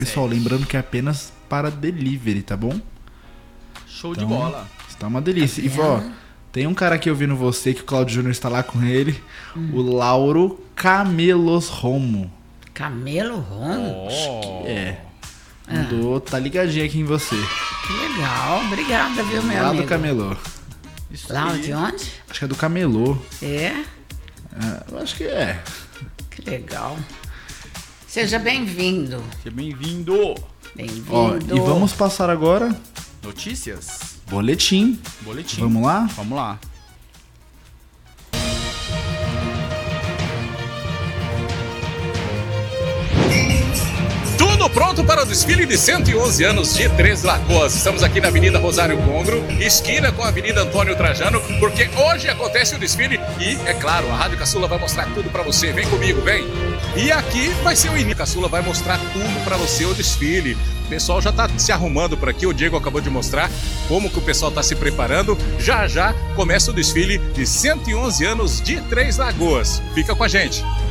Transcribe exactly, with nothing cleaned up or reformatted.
Pessoal, lembrando que é apenas para delivery, tá bom? Show Então, de bola. Está uma delícia. E vó, tem um cara aqui ouvindo você, que o Claudio Júnior está lá com ele, hum. o Lauro Camelos Romo. Camelo Romo? Oh. É. Mandou, ah. tá ligadinho aqui em você. Que legal, obrigada, viu, meu lá amigo? Lá do Camelô. Isso lá aí. De onde? Acho que é do Camelô. É? é? Eu acho que é. Que legal. Seja bem-vindo. Seja bem-vindo. Bem-vindo. Ó, e vamos passar agora... Notícias. Boletim. Boletim. Vamos lá? Vamos lá. Tudo pronto para o desfile de cento e onze anos de Três Lagoas. Estamos aqui na Avenida Rosário Congro, esquina com a Avenida Antônio Trajano, porque hoje acontece o desfile e, é claro, a Rádio Caçula vai mostrar tudo para você. Vem comigo, vem! E aqui vai ser o início. A Caçula vai mostrar tudo para você, o desfile. O pessoal já está se arrumando por aqui, o Diego acabou de mostrar como que o pessoal está se preparando. Já já começa o desfile de cento e onze anos de Três Lagoas. Fica com a gente!